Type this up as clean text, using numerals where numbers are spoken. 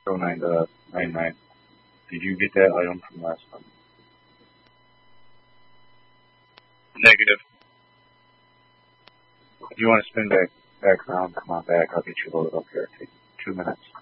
09 to 99. Did you get that item from last time? Negative. If you want to spin back around, come on back. I'll get you loaded up here. Take 2 minutes.